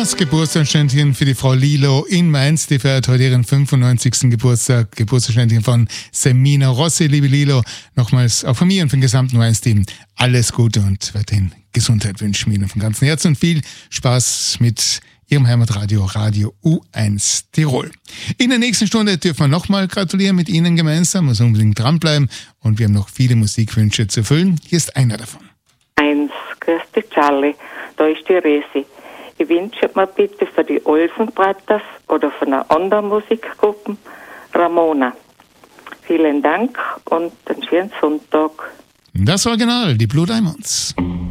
das Geburtstagsständchen für die Frau Lilo in Mainz. Die feiert heute ihren 95. Geburtstag. Geburtstagsständchen von Semina Rossi. Liebe Lilo, nochmals auch von mir und vom gesamten Mainz-Team alles Gute und weiterhin Gesundheit wünschen wir Ihnen von ganzem Herzen und viel Spaß mit Ihrem Heimatradio, Radio U1 Tirol. In der nächsten Stunde dürfen wir nochmal gratulieren mit Ihnen gemeinsam. Also unbedingt dranbleiben und wir haben noch viele Musikwünsche zu erfüllen. Hier ist einer davon. Grüß dich, Charlie. Da ist die Resi. Ich wünsche mir bitte für die Olsenbretters oder von einer anderen Musikgruppe Ramona. Vielen Dank und einen schönen Sonntag. Das Original, die Blue Diamonds.